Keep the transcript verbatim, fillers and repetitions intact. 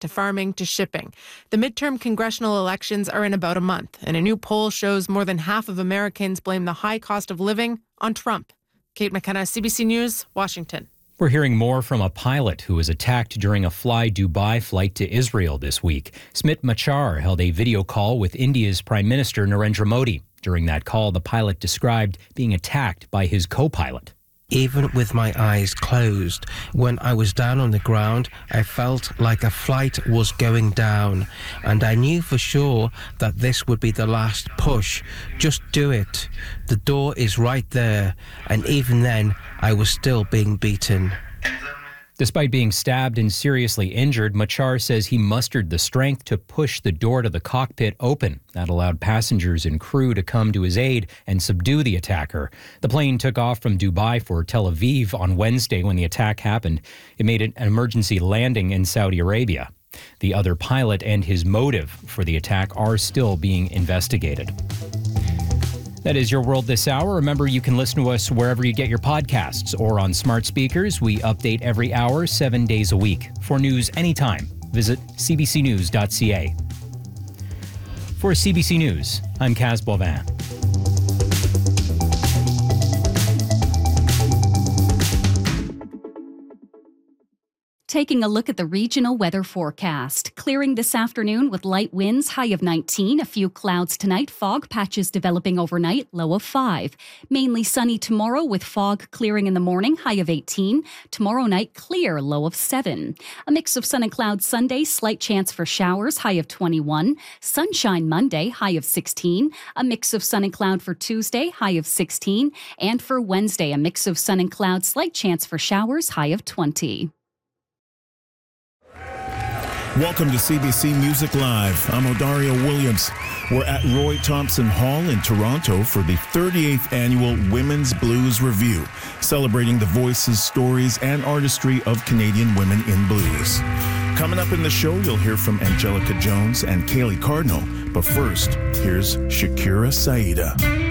to farming to shipping. The midterm congressional elections are in about a month, and a new poll shows more than half of Americans blame the high cost of living on Trump. Kate McKenna, C B C News, Washington. We're hearing more from a pilot who was attacked during a Fly Dubai flight to Israel this week. Smit Machar held a video call with India's Prime Minister Narendra Modi. During that call, the pilot described being attacked by his co-pilot. Even with my eyes closed, when I was down on the ground, I felt like a flight was going down, and I knew for sure that this would be the last push. Just do it. The door is right there, and even then, I was still being beaten. Despite being stabbed and seriously injured, Machar says he mustered the strength to push the door to the cockpit open. That allowed passengers and crew to come to his aid and subdue the attacker. The plane took off from Dubai for Tel Aviv on Wednesday when the attack happened. It made an emergency landing in Saudi Arabia. The other pilot and his motive for the attack are still being investigated. That is Your World This Hour. Remember, you can listen to us wherever you get your podcasts or on smart speakers. We update every hour, seven days a week. For news anytime, visit c b c news dot c a. For C B C News, I'm Kaz Boivin. Taking a look at the regional weather forecast. Clearing this afternoon with light winds, high of nineteen. A few clouds tonight, fog patches developing overnight, low of five. Mainly sunny tomorrow with fog clearing in the morning, high of eighteen. Tomorrow night, clear, low of seven. A mix of sun and clouds Sunday, slight chance for showers, high of twenty-one. Sunshine Monday, high of sixteen. A mix of sun and cloud for Tuesday, high of sixteen. And for Wednesday, a mix of sun and clouds, slight chance for showers, high of twenty. Welcome to C B C Music Live. I'm Odario Williams. We're at Roy Thompson Hall in Toronto for the thirty-eighth Annual Women's Blues Review, celebrating the voices, stories, and artistry of Canadian women in blues. Coming up in the show, you'll hear from Angelica Jones and Kaylee Cardinal. But first, here's Shakira Saida.